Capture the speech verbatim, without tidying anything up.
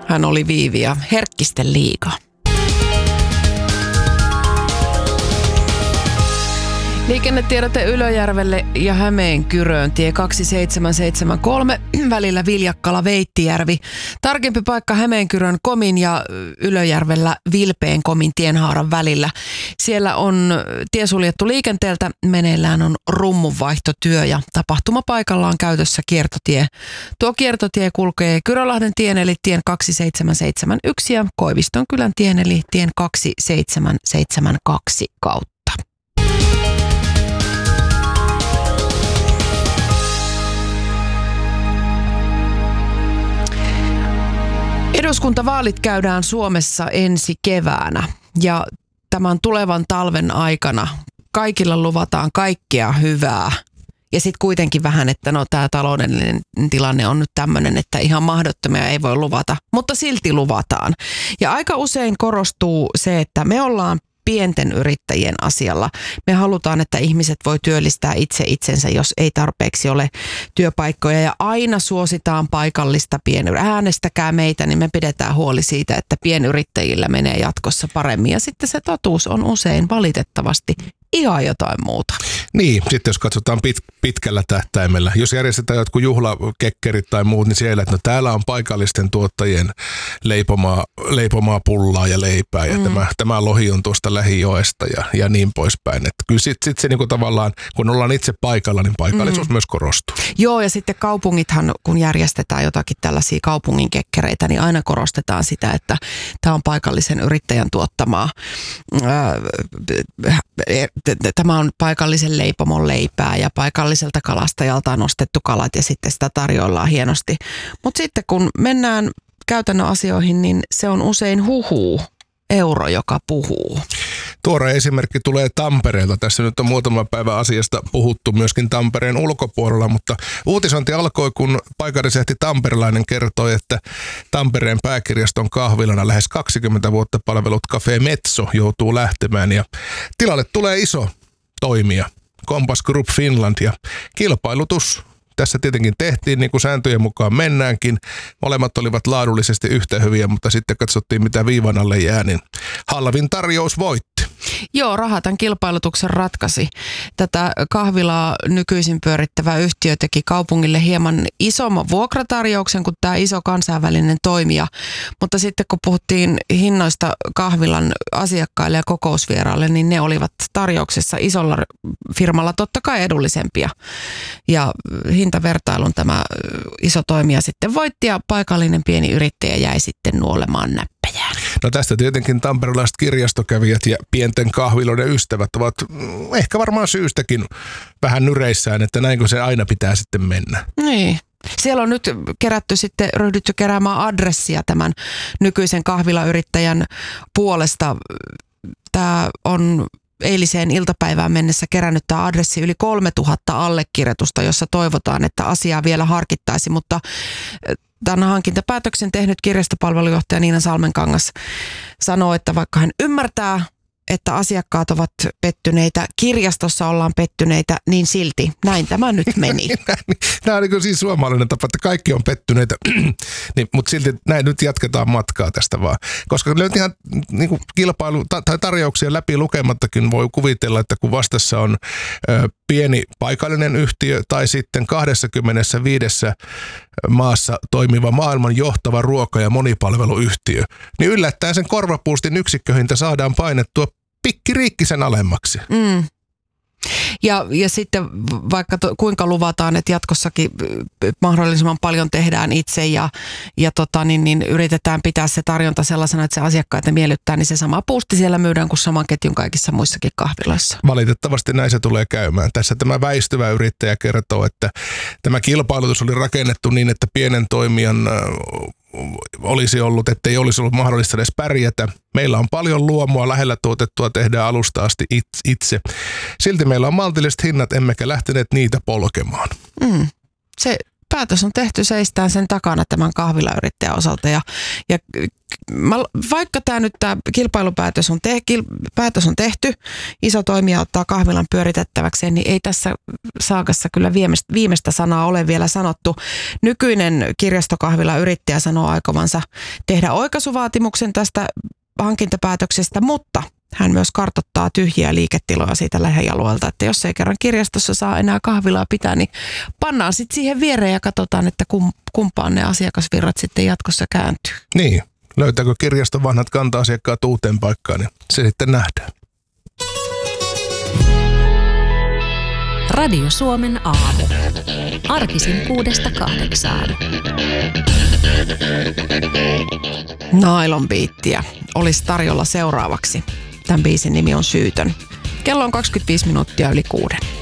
hän oli Viivi ja Herkkisten liiga. Liikennetiedote Ylöjärvelle ja Hämeenkyröön tie kaksituhattaseitsemän seitsemänkymmentäkolme välillä Viljakkala-Veittijärvi. Tarkempi paikka Hämeenkyrön Komin ja Ylöjärvellä Vilpeen Komin tienhaaran välillä. Siellä on tie suljettu liikenteeltä, meneillään on rummunvaihtotyö ja tapahtumapaikalla on käytössä kiertotie. Tuo kiertotie kulkee Kyrölahden tien eli tien kaksituhattaseitsemän seitsemänkymmentäyksi ja Koivistonkylän tien eli tien kaksituhattaseitsemän seitsemänkymmentäkaksi kautta. Eduskuntavaalit käydään Suomessa ensi keväänä ja tämän tulevan talven aikana kaikilla luvataan kaikkea hyvää. Ja sitten kuitenkin vähän, että no tämä taloudellinen tilanne on nyt tämmöinen, että ihan mahdottomia ei voi luvata, mutta silti luvataan. Ja aika usein korostuu se, että me ollaan pienten yrittäjien asialla. Me halutaan, että ihmiset voi työllistää itse itsensä, jos ei tarpeeksi ole työpaikkoja. Ja aina suositaan paikallista pienyrittäjää. Äänestäkää meitä, niin me pidetään huoli siitä, että pienyrittäjillä menee jatkossa paremmin. Ja sitten se totuus on usein valitettavasti ihan jotain muuta. Niin, sitten jos katsotaan pit, pitkällä tähtäimellä. Jos järjestetään jotkut juhlakekkerit tai muut, niin siellä, että no täällä on paikallisten tuottajien leipomaa, leipomaa pullaa ja leipää ja mm. tämä, tämä lohi on tuosta lähijoesta ja, ja niin poispäin. Että kyllä sitten sit se niinku tavallaan, kun ollaan itse paikalla, niin paikallisuus mm. myös korostuu. Joo, ja sitten kaupungithan, kun järjestetään jotakin tällaisia kaupungin kekkereitä, niin aina korostetaan sitä, että tämä on paikallisen yrittäjän tuottamaa. Tämä on paikallisen leipomon leipää ja paikalliselta kalastajalta on ostettu kalat ja sitten sitä tarjoillaan hienosti. Mutta sitten kun mennään käytännön asioihin, niin se on usein huhuu, euro, joka puhuu. Tuore esimerkki tulee Tampereelta. Tässä nyt on muutama päivä asiasta puhuttu myöskin Tampereen ulkopuolella, mutta uutisointi alkoi, kun paikallislehti Tamperelainen kertoi, että Tampereen pääkirjaston kahvilana lähes kaksikymmentä vuotta palvelut Café Metso joutuu lähtemään ja tilalle tulee iso toimija, Compass Group Finland, ja kilpailutus tässä tietenkin tehtiin, niin kuin sääntöjen mukaan mennäänkin. Molemmat olivat laadullisesti yhtä hyviä, mutta sitten katsottiin, mitä viivan alle jää, niin halvin tarjous voitti. Joo, raha tämän kilpailutuksen ratkaisi. Tätä kahvilaa nykyisin pyörittävä yhtiö teki kaupungille hieman isomman vuokratarjouksen kuin tämä iso kansainvälinen toimija. Mutta sitten kun puhuttiin hinnoista kahvilan asiakkaille ja kokousvieraille, niin ne olivat tarjouksessa isolla firmalla totta kai edullisempia. Ja hintavertailun tämä iso toimija sitten voitti ja paikallinen pieni yrittäjä jäi sitten nuolemaan näppejään. No tästä tietenkin tamperelaiset kirjastokävijät ja pienten kahviloiden ystävät ovat ehkä varmaan syystäkin vähän nyreissään, että näinkö se aina pitää sitten mennä. Niin. Siellä on nyt kerätty sitten, ryhdytty keräämään adressia tämän nykyisen kahvilayrittäjän puolesta. Tämä on eiliseen iltapäivään mennessä kerännyt tämä adressi yli kolmetuhatta allekirjoitusta, jossa toivotaan, että asiaa vielä harkittaisi, mutta tämän hankintapäätöksen tehnyt kirjastopalvelujohtaja Niina Salmenkangas sanoo, että vaikka hän ymmärtää, että asiakkaat ovat pettyneitä, kirjastossa ollaan pettyneitä, niin silti näin tämä nyt meni. Nämä on niin siis suomalainen tapa, että kaikki on pettyneitä, niin, mutta silti näin nyt jatketaan matkaa tästä vaan. Koska nyt ihan niin kuin kilpailu tai tarjouksia läpi lukemattakin voi kuvitella, että kun vastassa on ö, pieni paikallinen yhtiö tai sitten kaksikymmentäviisi maassa toimiva maailman johtava ruoka- ja monipalveluyhtiö, niin yllättäen sen korvapuustin yksikköhinta saadaan painettua pikkiriikkisen alemmaksi. Mm. Ja, ja sitten vaikka to, kuinka luvataan, että jatkossakin mahdollisimman paljon tehdään itse ja, ja tota, niin, niin yritetään pitää se tarjonta sellaisena, että se asiakkaita miellyttää, niin se sama puusti siellä myydään kuin saman ketjun kaikissa muissakin kahviloissa. Valitettavasti näin se tulee käymään. Tässä tämä väistyvä yrittäjä kertoo, että tämä kilpailutus oli rakennettu niin, että pienen toimijan olisi ollut, ettei olisi ollut mahdollista edes pärjätä. Meillä on paljon luomua, lähellä tuotettua tehdään alusta asti itse. Silti meillä on maltilliset hinnat, emmekä lähteneet niitä polkemaan. Mm. Se päätös on tehty, seistään sen takana tämän kahvilayrittäjän osalta. Ja, ja mä, vaikka tämä nyt tämä kilpailupäätös on, te, kil, päätös on tehty, iso toimija ottaa kahvilan pyöritettäväkseen, niin ei tässä saakassa kyllä viimeistä, viimeistä sanaa ole vielä sanottu. Nykyinen kirjastokahvilayrittäjä sanoo aikovansa tehdä oikaisuvaatimuksen tästä hankintapäätöksestä, mutta hän myös kartoittaa tyhjiä liiketiloja siitä lähialueelta, että jos ei kerran kirjastossa saa enää kahvilaa pitää, niin pannaan sitten siihen viereen ja katsotaan, että kumpaan ne asiakasvirrat sitten jatkossa kääntyy. Niin, löytääkö kirjaston vanhat kanta-asiakkaat uuteen paikkaan, niin se sitten nähdään. Radio Suomen aamu. Arkisin kuudesta kahdeksaan. Nylon Beatia olisi tarjolla seuraavaksi. Tämän biisin nimi on Syytön. Kello on kaksikymmentäviisi minuuttia yli kuuden.